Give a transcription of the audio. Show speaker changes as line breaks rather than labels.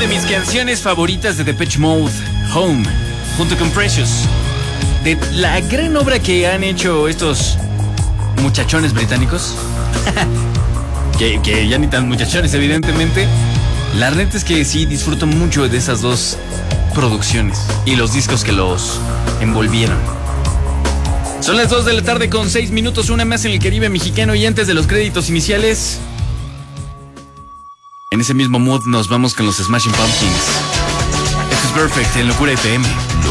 mis canciones favoritas de Depeche Mode, Home, junto con Precious. De la gran obra que han hecho estos muchachones británicos, que ya ni tan muchachones evidentemente. La neta es que sí disfruto mucho de esas dos producciones y los discos que los envolvieron. Son las 2 de la tarde con 6 minutos, una más en el Caribe mexicano, y antes de los créditos iniciales, en ese mismo mood nos vamos con los Smashing Pumpkins. Esto es Perfect en Locura FM.